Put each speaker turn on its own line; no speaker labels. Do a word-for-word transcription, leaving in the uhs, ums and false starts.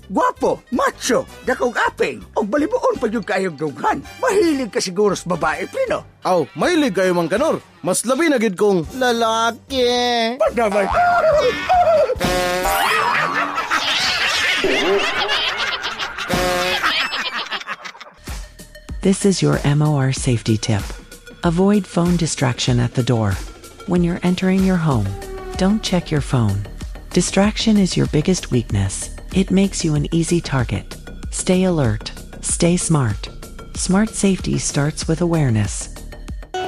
Guwapo, macho, dakog aping, o balibuon pa yung kayong dughan. Mahilig ka siguro sa babae, Pino.
Aw, mahilig kayo mang kanor. Mas labi na gid kong lalaki.
Padamay.
This is your M O R safety tip. Avoid phone distraction at the door. When you're entering your home, don't check your phone. Distraction is your biggest weakness. It makes you an easy target. Stay alert. Stay smart. Smart safety starts with awareness.